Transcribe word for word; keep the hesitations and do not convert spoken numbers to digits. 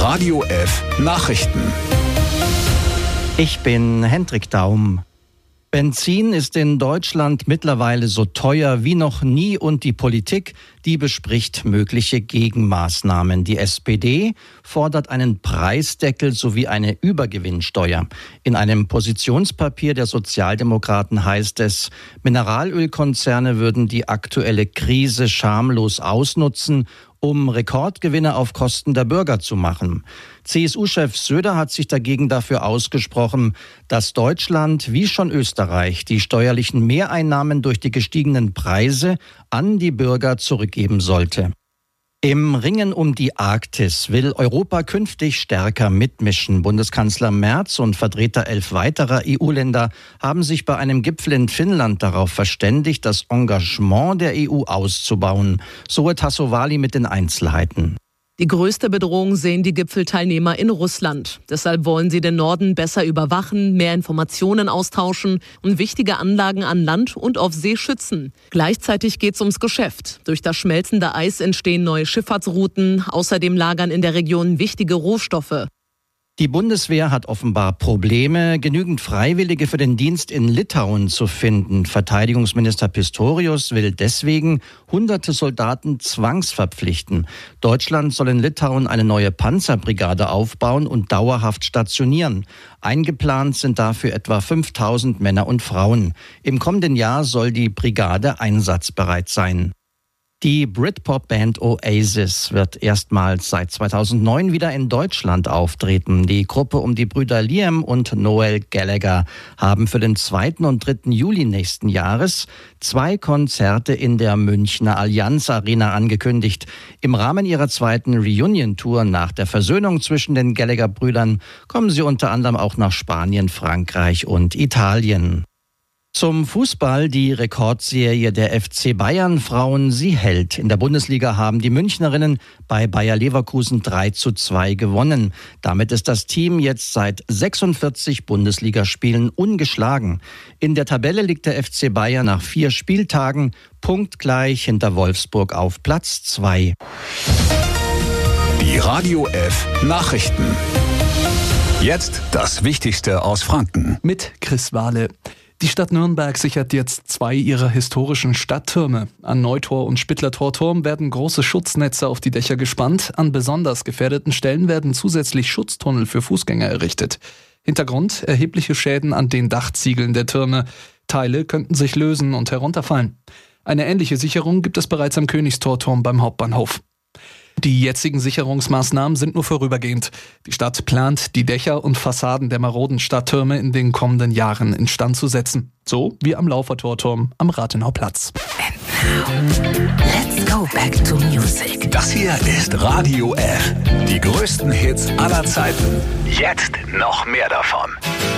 Radio F Nachrichten. Ich bin Hendrik Daum. Benzin ist in Deutschland mittlerweile so teuer wie noch nie und die Politik, die bespricht mögliche Gegenmaßnahmen. Die S P D fordert einen Preisdeckel sowie eine Übergewinnsteuer. In einem Positionspapier der Sozialdemokraten heißt es, Mineralölkonzerne würden die aktuelle Krise schamlos ausnutzen, um Rekordgewinne auf Kosten der Bürger zu machen. C S U-Chef Söder hat sich dagegen dafür ausgesprochen, dass Deutschland, wie schon Österreich, die steuerlichen Mehreinnahmen durch die gestiegenen Preise an die Bürger zurückgeben sollte. Im Ringen um die Arktis will Europa künftig stärker mitmischen. Bundeskanzler Merz und Vertreter elf weiterer E U-Länder haben sich bei einem Gipfel in Finnland darauf verständigt, das Engagement der E U auszubauen. So Tasso Wali mit den Einzelheiten. Die größte Bedrohung sehen die Gipfelteilnehmer in Russland. Deshalb wollen sie den Norden besser überwachen, mehr Informationen austauschen und wichtige Anlagen an Land und auf See schützen. Gleichzeitig geht es ums Geschäft. Durch das schmelzende Eis entstehen neue Schifffahrtsrouten. Außerdem lagern in der Region wichtige Rohstoffe. Die Bundeswehr hat offenbar Probleme, genügend Freiwillige für den Dienst in Litauen zu finden. Verteidigungsminister Pistorius will deswegen hunderte Soldaten zwangsverpflichten. Deutschland soll in Litauen eine neue Panzerbrigade aufbauen und dauerhaft stationieren. Eingeplant sind dafür etwa fünftausend Männer und Frauen. Im kommenden Jahr soll die Brigade einsatzbereit sein. Die Britpop-Band Oasis wird erstmals seit zweitausendneun wieder in Deutschland auftreten. Die Gruppe um die Brüder Liam und Noel Gallagher haben für den zweiten und dritten Juli nächsten Jahres zwei Konzerte in der Münchner Allianz Arena angekündigt. Im Rahmen ihrer zweiten Reunion-Tour nach der Versöhnung zwischen den Gallagher-Brüdern kommen sie unter anderem auch nach Spanien, Frankreich und Italien. Zum Fußball, die Rekordserie der F C Bayern Frauen, sie hält. In der Bundesliga haben die Münchnerinnen bei Bayer Leverkusen drei zu zwei gewonnen. Damit ist das Team jetzt seit sechsundvierzig Bundesligaspielen ungeschlagen. In der Tabelle liegt der F C Bayern nach vier Spieltagen punktgleich hinter Wolfsburg auf Platz zwei. Die Radio F Nachrichten. Jetzt das Wichtigste aus Franken. Mit Chris Wahle. Die Stadt Nürnberg sichert jetzt zwei ihrer historischen Stadttürme. An Neutor und Spittler-Torturm werden große Schutznetze auf die Dächer gespannt. An besonders gefährdeten Stellen werden zusätzlich Schutztunnel für Fußgänger errichtet. Hintergrund: erhebliche Schäden an den Dachziegeln der Türme. Teile könnten sich lösen und herunterfallen. Eine ähnliche Sicherung gibt es bereits am Königstorturm beim Hauptbahnhof. Die jetzigen Sicherungsmaßnahmen sind nur vorübergehend. Die Stadt plant, die Dächer und Fassaden der maroden Stadttürme in den kommenden Jahren instand zu setzen. So wie am Laufertorturm am Rathenauplatz. And now, let's go back to music. Das hier ist Radio F. Die größten Hits aller Zeiten. Jetzt noch mehr davon.